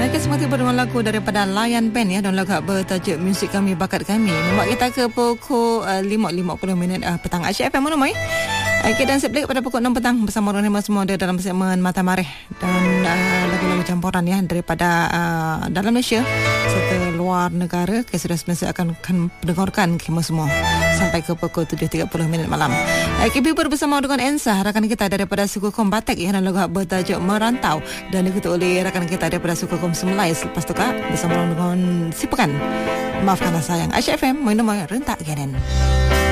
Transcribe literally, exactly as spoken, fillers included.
Okey, semua tiba dengan lagu daripada Lion Band ya, dan lagu bertajuk Muzik Kami Bakat Kami. Membuat kita ke pukul uh, lima lima puluh minit uh, petang. Asyik F M mana mai? Okey, dan sebalik pada pukul enam petang bersama Rohani semua ada dalam segmen Mata Mareh dan uh, lagu-lagu campuran ya daripada uh, dalam Malaysia serta luar negara. Okay, sudah sebenarnya akan, akan mendengarkan kita semua sampai ke pukul tujuh tiga puluh minit malam. Okey, Biber bersama dengan Ensa, rakan kita daripada suku Kom Batak ya, dan lagu bertajuk Merantau dan diikuti oleh rakan kita daripada suku Kom Semlai selepas tu kak bersama dengan Si Pekan. Maafkanlah sayang. Asyik F M, main nama rentak genen.